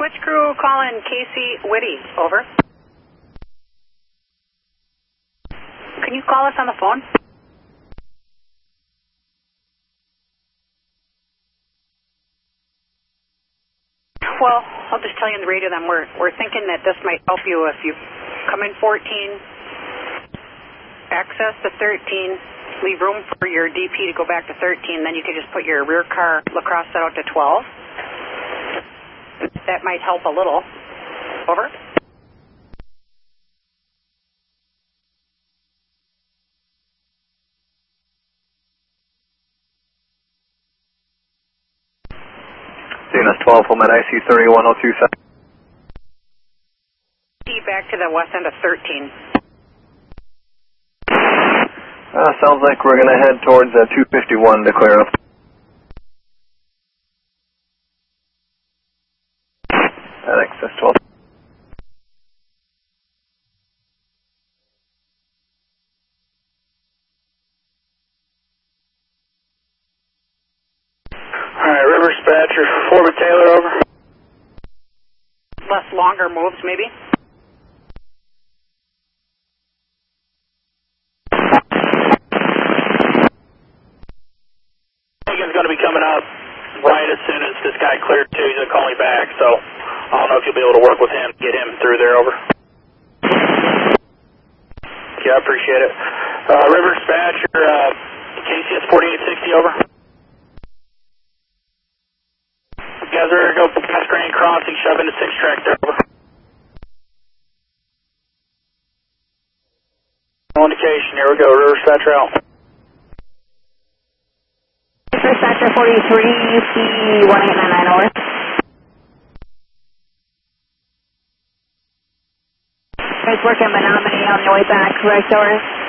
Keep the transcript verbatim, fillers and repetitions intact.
Switch crew calling Casey Whitty. Over. Can you call us on the phone? Well, I'll just tell you on the radio then, we're, we're thinking that this might help you if you come in fourteen, access to thirteen, leave room for your D P to go back to thirteen, then you can just put your rear car lacrosse set out to twelve. That might help a little. Over. C N S twelve, full med I C thirty-one oh two seven. Back to the west end of thirteen. Uh, sounds like we're going to head towards uh, two fifty-one to clear up. Thanks, that's twelve. Alright, River Dispatcher, Fort Taylor, over. Less longer moves, maybe? He's going to be coming up right as soon as this guy cleared too. He's going to call me back, so I don't know if you'll be able to work with him, get him through there, over. Yeah, I appreciate it. Uh, River Dispatcher, uh, K C S forty-eight sixty, over. You guys are going to go past Grand Crossing, shove into six track there, over. No indication, here we go, River Dispatcher out. Dispatcher forty-three, U C one eight nine nine, over. Guys working Menominee on the way back, correct, over.